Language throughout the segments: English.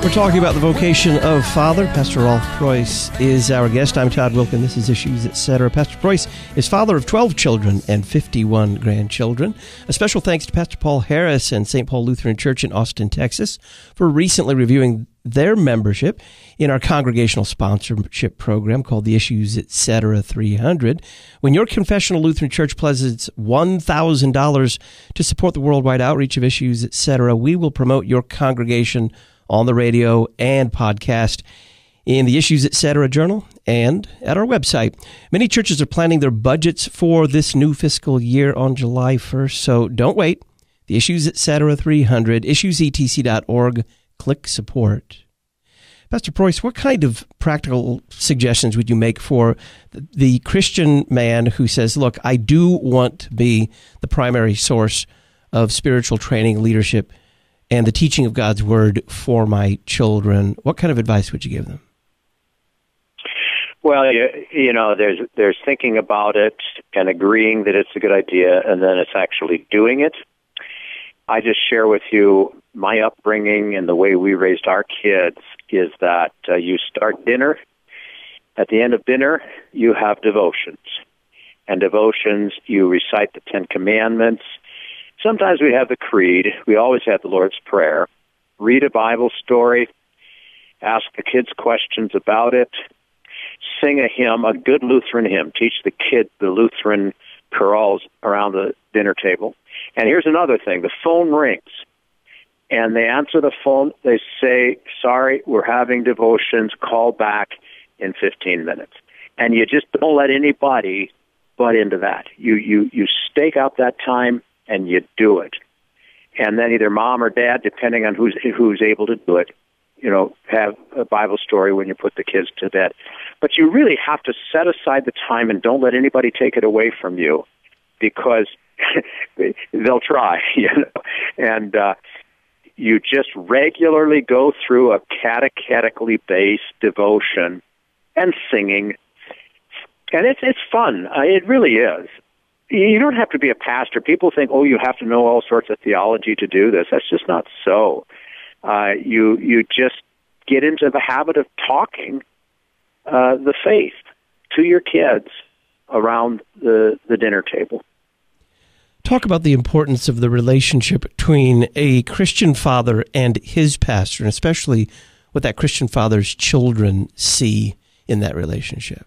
We're talking about the vocation of father. Pastor Rolf Preuss is our guest. I'm Todd Wilkin. This is Issues, Etc. Pastor Preuss is father of 12 children and 51 grandchildren. A special thanks to Pastor Paul Harris and St. Paul Lutheran Church in Austin, Texas, for recently reviewing their membership in our congregational sponsorship program called the Issues, Etc. 300. When your confessional Lutheran Church pledges $1,000 to support the worldwide outreach of Issues, Etc., we will promote your congregation on the radio and podcast in the Issues, Etc. journal and at our website. Many churches are planning their budgets for this new fiscal year on July 1st, so don't wait. The Issues, Etc. 300, issuesetc.org, click support. Pastor Preuss, what kind of practical suggestions would you make for the Christian man who says, look, I do want to be the primary source of spiritual training, leadership, and the teaching of God's Word for my children? What kind of advice would you give them? Well, there's thinking about it and agreeing that it's a good idea, and then it's actually doing it. I just share with you my upbringing and the way we raised our kids is that you start dinner. At the end of dinner, you have devotions. And devotions, you recite the Ten Commandments. Sometimes we have the Creed. We always have the Lord's Prayer. Read a Bible story. Ask the kids questions about it. Sing a hymn, a good Lutheran hymn. Teach the kids the Lutheran chorales around the dinner table. And here's another thing. The phone rings. And they answer the phone. They say, sorry, we're having devotions. Call back in 15 minutes. And you just don't let anybody butt into that. You stake out that time and you do it. And then either mom or dad, depending on who's able to do it, have a Bible story when you put the kids to bed. But you really have to set aside the time and don't let anybody take it away from you, because they'll try, And you just regularly go through a catechetically based devotion and singing. And it's fun. It really is. You don't have to be a pastor. People think, you have to know all sorts of theology to do this. That's just not so. You just get into the habit of talking the faith to your kids around the dinner table. Talk about the importance of the relationship between a Christian father and his pastor, and especially what that Christian father's children see in that relationship.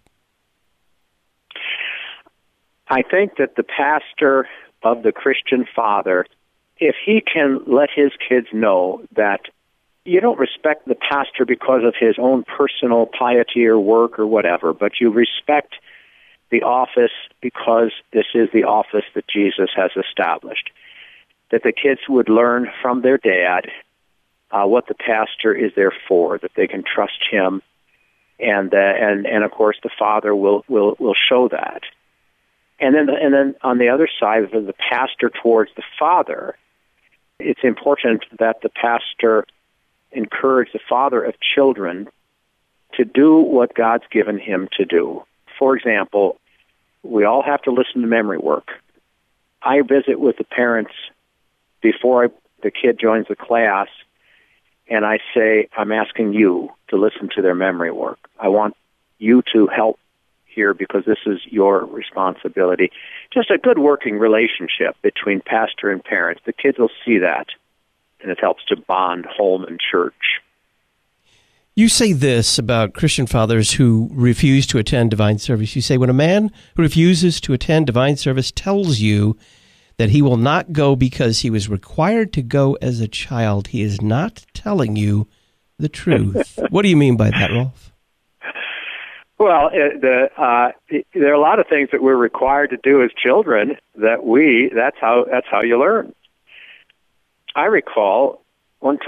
I think that the pastor of the Christian father, if he can let his kids know that you don't respect the pastor because of his own personal piety or work or whatever, but you respect the office because this is the office that Jesus has established, that the kids would learn from their dad what the pastor is there for, that they can trust him, and of course the father will show that. And then on the other side of the pastor towards the father, it's important that the pastor encourage the father of children to do what God's given him to do. For example, we all have to listen to memory work. I visit with the parents before the kid joins the class, and I say, I'm asking you to listen to their memory work. I want you to help here because this is your responsibility. Just a good working relationship between pastor and parents. The kids will see that, and it helps to bond home and church. You say this about Christian fathers who refuse to attend divine service. You say, when a man who refuses to attend divine service tells you that he will not go because he was required to go as a child, he is not telling you the truth. What do you mean by that, Rolf? Well, there are a lot of things that we're required to do as children that's how you learn. I recall once,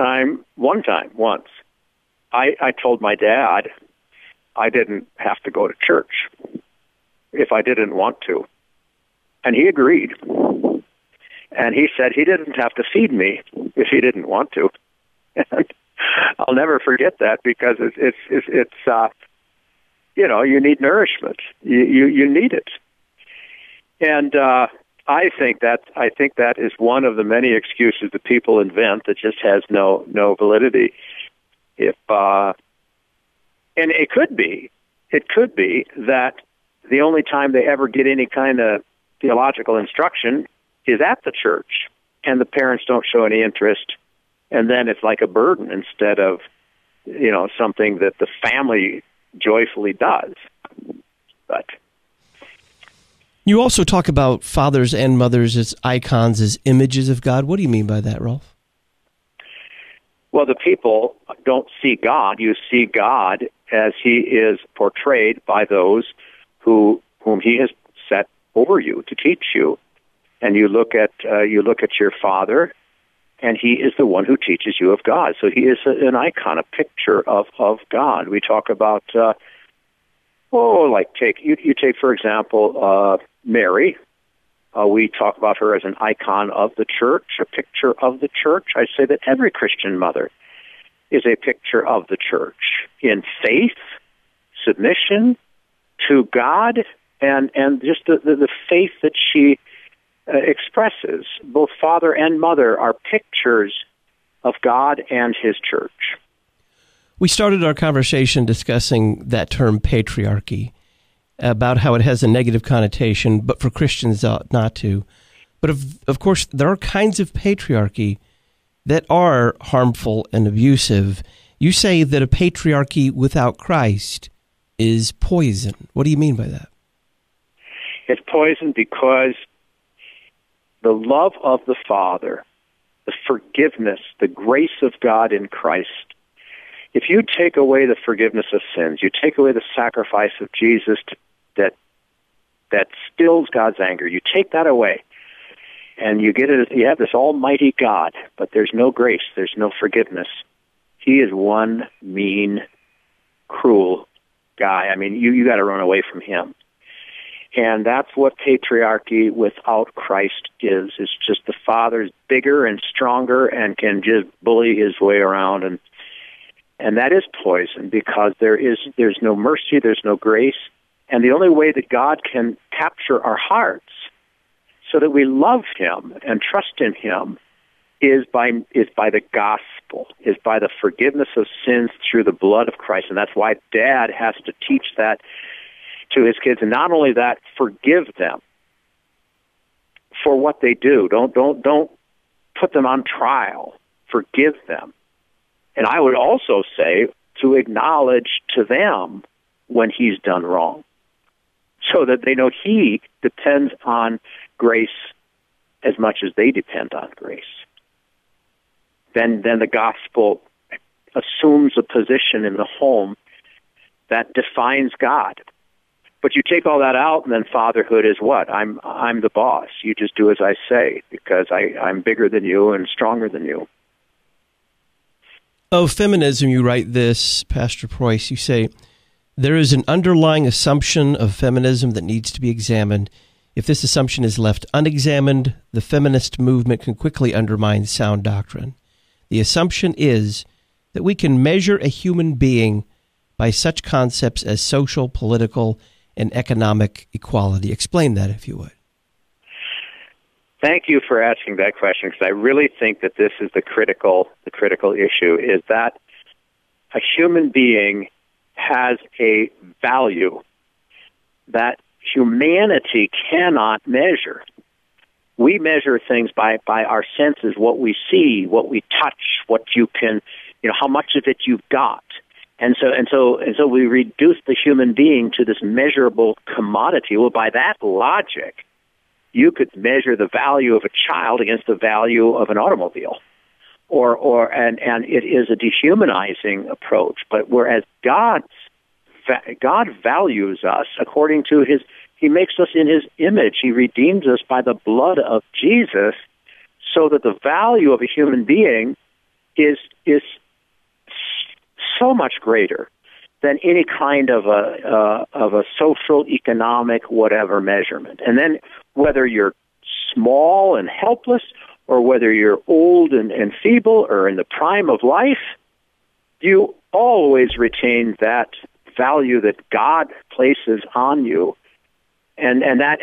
I told my dad I didn't have to go to church if I didn't want to. And he agreed. And he said he didn't have to feed me if he didn't want to. And I'll never forget that because it's you need nourishment. You need it. And I think that is one of the many excuses that people invent that just has no validity. If and it could be that the only time they ever get any kind of theological instruction is at the church, and the parents don't show any interest, and then it's like a burden instead of, something that the family joyfully does. But you also talk about fathers and mothers as icons, as images of God. What do you mean by that, Rolf? Well, the people don't see God. You see God as he is portrayed by those whom he has set over you to teach you. And you look at your father, and he is the one who teaches you of God. So he is an icon, a picture of God. We talk about you take for example Mary. We talk about her as an icon of the church, a picture of the church. I say that every Christian mother is a picture of the church in faith, submission to God, and just the faith that she expresses. Both father and mother are pictures of God and his church. We started our conversation discussing that term patriarchy, about how it has a negative connotation, but for Christians ought not to. But of course, there are kinds of patriarchy that are harmful and abusive. You say that a patriarchy without Christ is poison. What do you mean by that? It's poison because the love of the Father, the forgiveness, the grace of God in Christ, if you take away the forgiveness of sins, you take away the sacrifice of Jesus that stills God's anger, you take that away, and you have this almighty God, but there's no grace, there's no forgiveness. He is one mean, cruel guy. I mean, you got to run away from him. And that's what patriarchy without Christ is. It's just the father's bigger and stronger and can just bully his way around, and that is poison because there's no mercy, there's no grace, and the only way that God can capture our hearts so that we love him and trust in him is by the gospel, is by the forgiveness of sins through the blood of Christ. And that's why dad has to teach that to his kids. And not only that, forgive them for what they do. Don't put them on trial. Forgive them. And I would also say to acknowledge to them when he's done wrong, so that they know he depends on grace as much as they depend on grace. Then the gospel assumes a position in the home that defines God. But you take all that out, and then fatherhood is what? I'm the boss. You just do as I say because I'm bigger than you and stronger than you. Of feminism, you write this, Pastor Preuss. You say, there is an underlying assumption of feminism that needs to be examined. If this assumption is left unexamined, the feminist movement can quickly undermine sound doctrine. The assumption is that we can measure a human being by such concepts as social, political, and economic equality. Explain that, if you would. Thank you for asking that question, because I really think that this is the critical issue, is that a human being has a value that humanity cannot measure. We measure things by our senses, what we see, what we touch, what you can, how much of it you've got. And so we reduce the human being to this measurable commodity. Well, by that logic, you could measure the value of a child against the value of an automobile. And it is a dehumanizing approach. But whereas God values us according to he makes us in his image. He redeems us by the blood of Jesus, so that the value of a human being is so much greater than any kind of a social, economic, whatever measurement. And then whether you're small and helpless, or whether you're old and feeble, or in the prime of life, you always retain that value that God places on you, and that